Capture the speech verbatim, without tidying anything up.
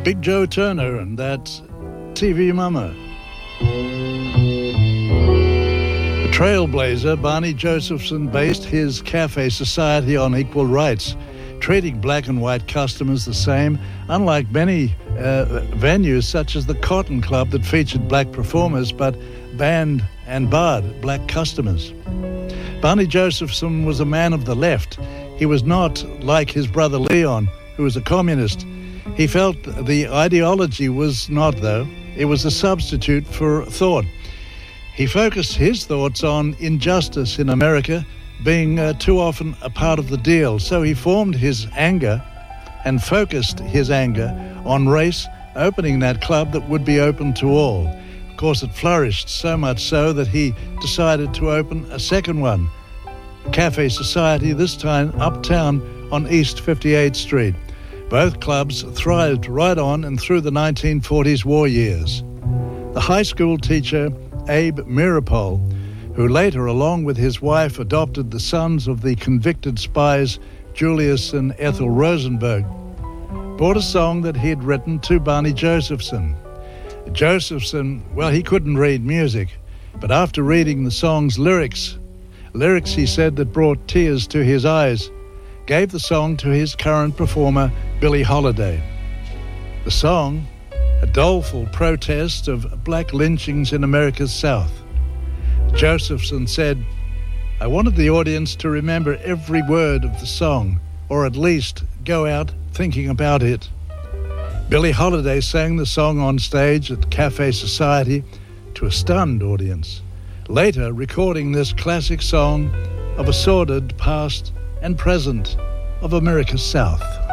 Big Joe Turner and that T V Mama. A trailblazer, Barney Josephson based his cafe society on equal rights, treating black and white customers the same, unlike many uh, venues such as the Cotton Club that featured black performers but banned and barred black customers. Barney Josephson was a man of the left. He was not like his brother Leon, who was a communist. He felt the ideology was not, though. It was a substitute for thought. He focused his thoughts on injustice in America being uh, too often a part of the deal. So he formed his anger and focused his anger on race, opening that club that would be open to all. Of course, it flourished so much so that he decided to open a second one, Cafe Society, this time uptown on East fifty-eighth Street. Both clubs thrived right on and through the nineteen forties war years. The high school teacher, Abe Meeropol, who later, along with his wife, adopted the sons of the convicted spies Julius and Ethel Rosenberg, brought a song that he had written to Barney Josephson. Josephson, well, he couldn't read music, but after reading the song's lyrics, lyrics, he said, that brought tears to his eyes, gave the song to his current performer, Billie Holiday. The song, a doleful protest of black lynchings in America's South. Josephson said, "I wanted the audience to remember every word of the song, or at least go out thinking about it." Billie Holiday sang the song on stage at Cafe Society to a stunned audience, later recording this classic song of a sordid past and present of America's South.